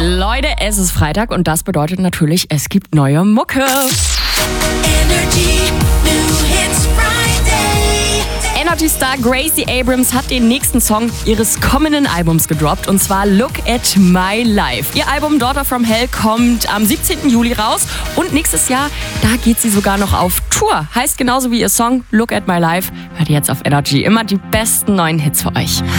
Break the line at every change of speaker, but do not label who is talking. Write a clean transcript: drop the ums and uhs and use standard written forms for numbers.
Leute, es ist Freitag und das bedeutet natürlich, es gibt neue Mucke. Energy-Star Gracie Abrams hat den nächsten Song ihres kommenden Albums gedroppt, und zwar Look at My Life. Ihr Album Daughter from Hell kommt am 17. Juli raus und nächstes Jahr, da geht sie sogar noch auf Tour. Heißt genauso wie ihr Song Look at My Life. Hört ihr jetzt auf Energy. Immer die besten neuen Hits für euch.